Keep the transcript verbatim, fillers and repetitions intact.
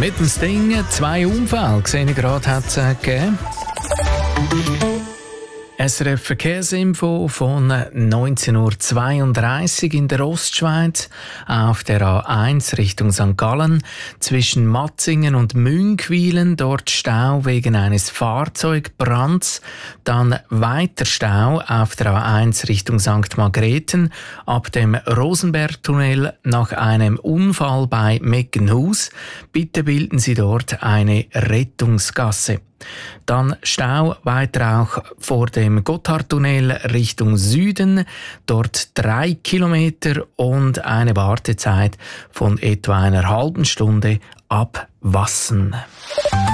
Mit dem Sting zwei Unfälle, sehe ich gerade, hat es gegeben. S R F Verkehrsinfo von neunzehn Uhr zweiunddreißig in der Ostschweiz auf der A eins Richtung Sankt Gallen zwischen Matzingen und Münckweilen, dort Stau wegen eines Fahrzeugbrands, dann weiter Stau auf der A eins Richtung Sankt Margrethen ab dem Rosenbergtunnel nach einem Unfall bei Meckenhus. Bitte bilden Sie dort eine Rettungsgasse. Dann Stau weiter auch vor dem Gotthardtunnel Richtung Süden, dort drei Kilometer und eine Wartezeit von etwa einer halben Stunde ab Wassen.